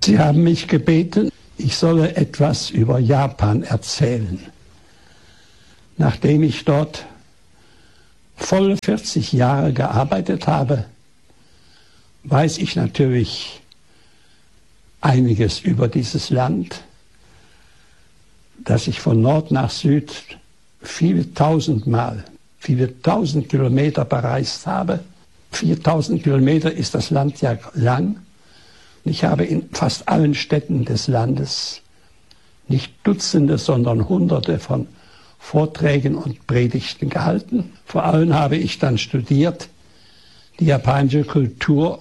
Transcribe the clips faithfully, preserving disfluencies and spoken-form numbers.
Sie haben mich gebeten, ich solle etwas über Japan erzählen. Nachdem ich dort volle vierzig Jahre gearbeitet habe, weiß ich natürlich einiges über dieses Land, das ich von Nord nach Süd viele tausendmal, viele tausend Kilometer bereist habe. viertausend Kilometer ist das Land ja lang. Ich habe in fast allen Städten des Landes nicht Dutzende, sondern Hunderte von Vorträgen und Predigten gehalten. Vor allem habe ich dann studiert die japanische Kultur,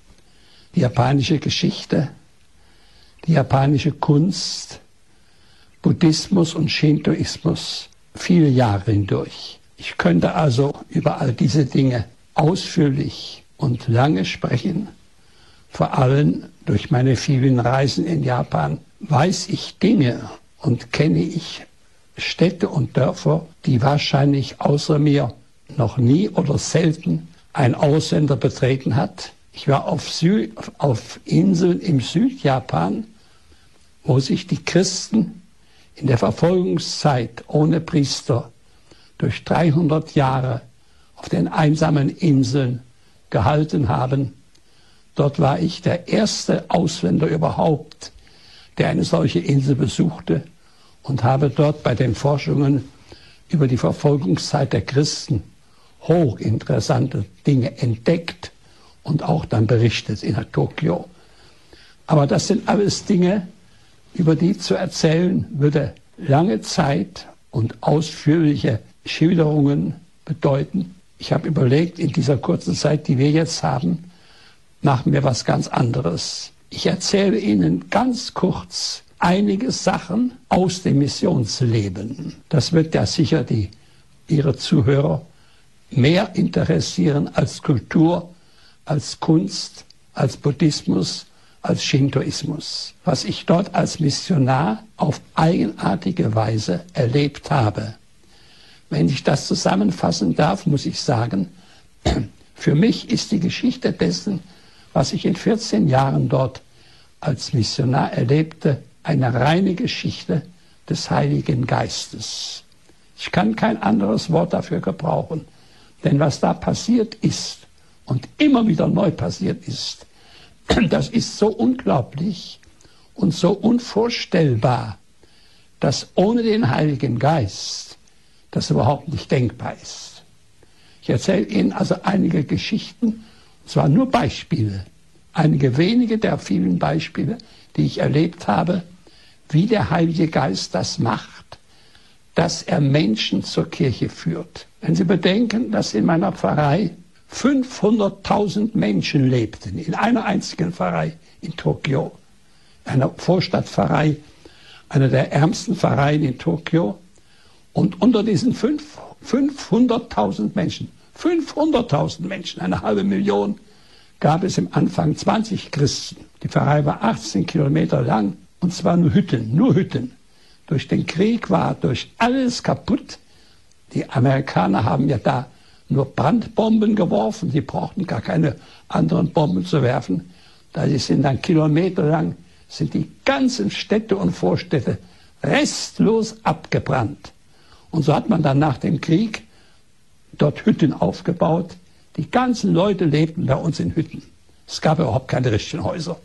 die japanische Geschichte, die japanische Kunst, Buddhismus und Shintoismus viele Jahre hindurch. Ich könnte also über all diese Dinge ausführlich und lange sprechen. Vor allem durch meine vielen Reisen in Japan weiß ich Dinge und kenne ich Städte und Dörfer, die wahrscheinlich außer mir noch nie oder selten ein Ausländer betreten hat. Ich war auf, Sü- auf Inseln im Südjapan, wo sich die Christen in der Verfolgungszeit ohne Priester durch dreihundert Jahre auf den einsamen Inseln gehalten haben. Dort war ich der erste Ausländer überhaupt, der eine solche Insel besuchte und habe dort bei den Forschungen über die Verfolgungszeit der Christen hochinteressante Dinge entdeckt und auch dann berichtet in Tokio. Aber das sind alles Dinge, über die zu erzählen würde lange Zeit und ausführliche Schilderungen bedeuten. Ich habe überlegt, in dieser kurzen Zeit, die wir jetzt haben, machen wir was ganz anderes. Ich erzähle Ihnen ganz kurz einige Sachen aus dem Missionsleben. Das wird ja sicher die, Ihre Zuhörer mehr interessieren als Kultur, als Kunst, als Buddhismus, als Shintoismus. Was ich dort als Missionar auf eigenartige Weise erlebt habe. Wenn ich das zusammenfassen darf, muss ich sagen, für mich ist die Geschichte dessen, was ich in vierzehn Jahren dort als Missionar erlebte, eine reine Geschichte des Heiligen Geistes. Ich kann kein anderes Wort dafür gebrauchen, denn was da passiert ist und immer wieder neu passiert ist, das ist so unglaublich und so unvorstellbar, dass ohne den Heiligen Geist das überhaupt nicht denkbar ist. Ich erzähle Ihnen also einige Geschichten, und zwar nur Beispiele, einige wenige der vielen Beispiele, die ich erlebt habe, wie der Heilige Geist das macht, dass er Menschen zur Kirche führt. Wenn Sie bedenken, dass in meiner Pfarrei fünfhunderttausend Menschen lebten, in einer einzigen Pfarrei in Tokio, einer Vorstadtpfarrei, einer der ärmsten Pfarreien in Tokio. Und unter diesen fünfhunderttausend Menschen, fünfhunderttausend Menschen, eine halbe Million, gab es im Anfang zwanzig Christen. Die Pfarrei war achtzehn Kilometer lang und zwar nur Hütten, nur Hütten. Durch den Krieg war durch alles kaputt. Die Amerikaner haben ja da nur Brandbomben geworfen, sie brauchten gar keine anderen Bomben zu werfen. Da sind dann kilometerlang, sind die ganzen Städte und Vorstädte restlos abgebrannt. Und so hat man dann nach dem Krieg dort Hütten aufgebaut. Die ganzen Leute lebten bei uns in Hütten. Es gab überhaupt keine richtigen Häuser.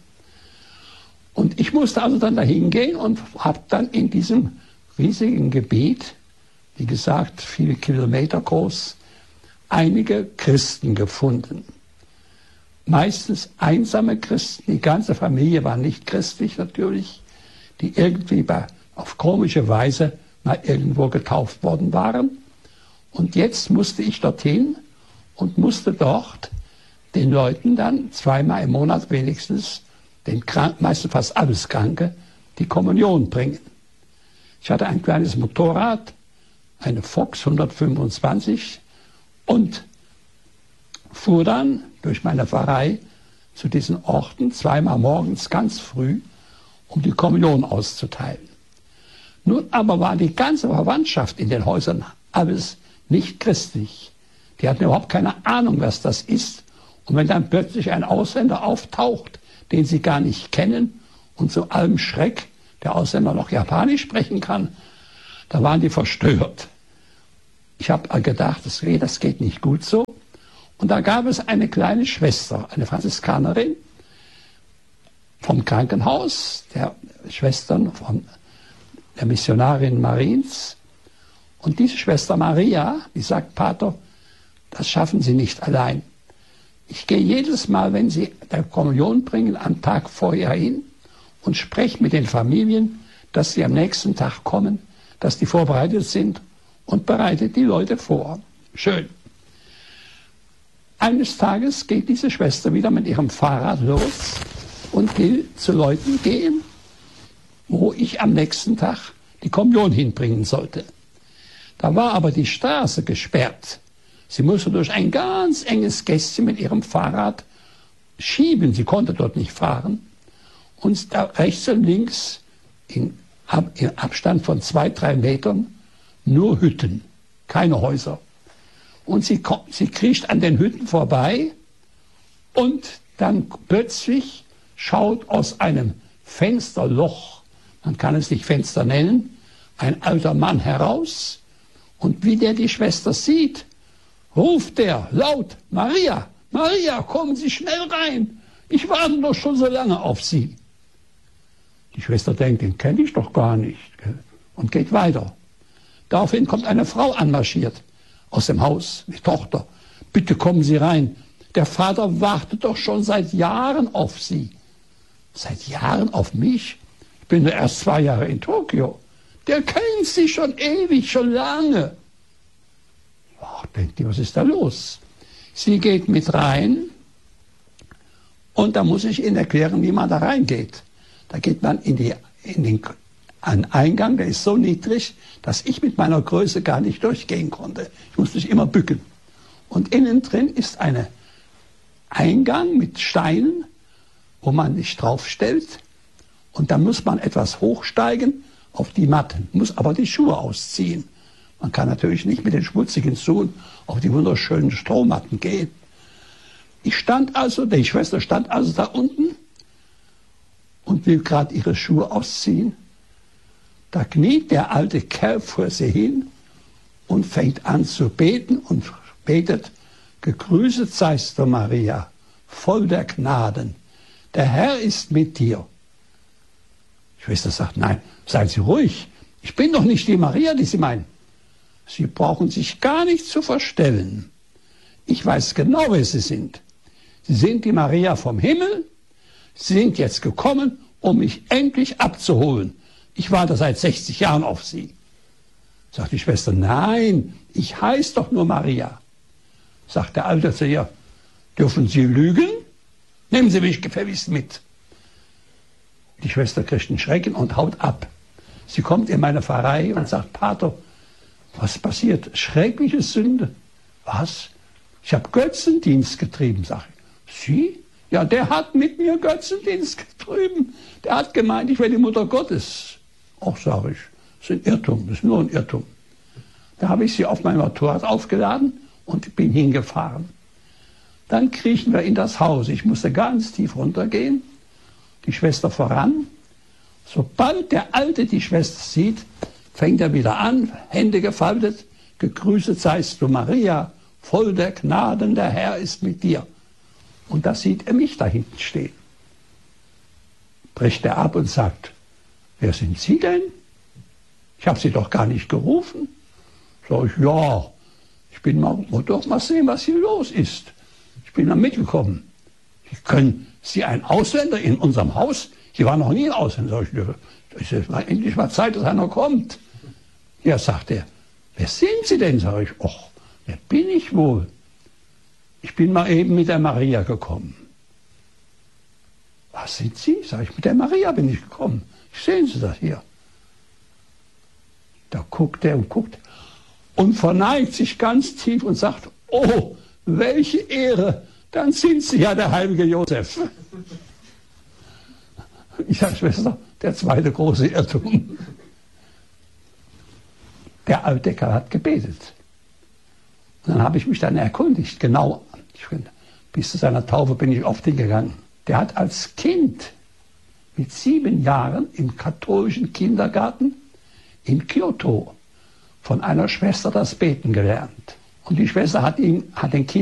Und ich musste also dann dahin gehen und habe dann in diesem riesigen Gebiet, wie gesagt, viele Kilometer groß, einige Christen gefunden. Meistens einsame Christen, die ganze Familie war nicht christlich natürlich, die irgendwie bei, auf komische Weise mal irgendwo getauft worden waren. Und jetzt musste ich dorthin und musste dort den Leuten dann zweimal im Monat wenigstens, den Kranken, meistens fast alles Kranke, die Kommunion bringen. Ich hatte ein kleines Motorrad, eine Fox hundertfünfundzwanzig und fuhr dann durch meine Pfarrei zu diesen Orten zweimal morgens ganz früh, um die Kommunion auszuteilen. Nun aber war die ganze Verwandtschaft in den Häusern alles nicht christlich. Die hatten überhaupt keine Ahnung, was das ist. Und wenn dann plötzlich ein Ausländer auftaucht, den sie gar nicht kennen Und zu allem Schreck, der Ausländer noch Japanisch sprechen kann, da waren die verstört. Ich habe gedacht, das geht, das geht nicht gut so. Und da gab es eine kleine Schwester, eine Franziskanerin vom Krankenhaus, der Schwestern von der Missionarin Mariens. Und diese Schwester Maria, die sagt, Pater, das schaffen Sie nicht allein. Ich gehe jedes Mal, wenn Sie der Kommunion bringen, am Tag vorher hin und spreche mit den Familien, dass sie am nächsten Tag kommen, dass die vorbereitet sind und bereitet die Leute vor. Schön. Eines Tages geht diese Schwester wieder mit ihrem Fahrrad los und will zu Leuten gehen, wo ich am nächsten Tag die Kommunion hinbringen sollte. Da war aber die Straße gesperrt. Sie musste durch ein ganz enges Gässchen mit ihrem Fahrrad schieben. Sie konnte dort nicht fahren. Und da rechts und links in, Ab, in Abstand von zwei, drei Metern nur Hütten, keine Häuser. Und sie, sie kriecht an den Hütten vorbei und dann plötzlich schaut aus einem Fensterloch, man kann es nicht Fenster nennen, ein alter Mann heraus. Und wie der die Schwester sieht, ruft er laut, Maria, Maria, kommen Sie schnell rein. Ich warte doch schon so lange auf Sie. Die Schwester denkt, den kenne ich doch gar nicht, und geht weiter. Daraufhin kommt eine Frau anmarschiert aus dem Haus, die Tochter. Bitte kommen Sie rein. Der Vater wartet doch schon seit Jahren auf Sie. Seit Jahren auf mich? Ich bin nur erst zwei Jahre in Tokio. Der kennt Sie schon ewig, schon lange. Ach, denkt die, was ist da los? Sie geht mit rein und da muss ich Ihnen erklären, wie man da reingeht. Da geht man in, die, in den einen Eingang, der ist so niedrig, dass ich mit meiner Größe gar nicht durchgehen konnte. Ich musste mich immer bücken. Und innen drin ist ein Eingang mit Steinen, wo man sich draufstellt. Und dann muss man etwas hochsteigen auf die Matten, muss aber die Schuhe ausziehen. Man kann natürlich nicht mit den schmutzigen Schuhen auf die wunderschönen Strohmatten gehen. Ich stand also, die Schwester stand also da unten und will gerade ihre Schuhe ausziehen. Da kniet der alte Kerl vor sie hin und fängt an zu beten und betet, gegrüßet seist du, Maria, voll der Gnaden. Der Herr ist mit dir. Die Schwester sagt, nein, seien Sie ruhig. Ich bin doch nicht die Maria, die Sie meinen. Sie brauchen sich gar nicht zu verstellen. Ich weiß genau, wer Sie sind. Sie sind die Maria vom Himmel. Sie sind jetzt gekommen, um mich endlich abzuholen. Ich warte seit sechzig Jahren auf Sie. Sagt die Schwester, nein, ich heiße doch nur Maria. Sagt der Alte zu ihr, dürfen Sie lügen? Nehmen Sie mich gefälligst mit. Die Schwester kriegt einen Schrecken und haut ab. Sie kommt in meine Pfarrei und sagt, Pater, was passiert? Schreckliche Sünde. Was? Ich habe Götzendienst getrieben, sage ich. Sie? Ja, der hat mit mir Götzendienst getrieben. Der hat gemeint, ich wäre die Mutter Gottes. Auch, sage ich, das ist ein Irrtum, das ist nur ein Irrtum. Da habe ich sie auf mein Motorrad aufgeladen und bin hingefahren. Dann kriechen wir in das Haus. Ich musste ganz tief runtergehen, die Schwester voran. Sobald der Alte die Schwester sieht, fängt er wieder an, Hände gefaltet, gegrüßet seist du, Maria, voll der Gnaden, der Herr ist mit dir. Und da sieht er mich da hinten stehen. Bricht er ab und sagt, wer sind Sie denn? Ich habe Sie doch gar nicht gerufen. Sag ich, ja, ich bin mal, muss doch mal sehen, was hier los ist. Ich bin da mitgekommen. Können Sie ein Ausländer in unserem Haus? Hier war noch nie ein Ausländer. Sag ich, es ist mal endlich mal Zeit, dass einer kommt. Ja, sagt er, wer sind Sie denn? Sag ich, ach, wer bin ich wohl? Ich bin mal eben mit der Maria gekommen. Was sind Sie? Sag ich, mit der Maria bin ich gekommen. Sehen Sie das hier? Da guckt er und guckt und verneigt sich ganz tief und sagt, oh, welche Ehre, dann sind Sie ja der heilige Josef. Ich sage, Schwester, der zweite große Irrtum. Der alte Kerl hat gebetet. Und dann habe ich mich dann erkundigt, genau, ich bin, bis zu seiner Taufe bin ich oft hingegangen. Der hat als Kind mit sieben Jahren im katholischen Kindergarten in Kyoto von einer Schwester das Beten gelernt. Und die Schwester hat ihm, hat den Kindern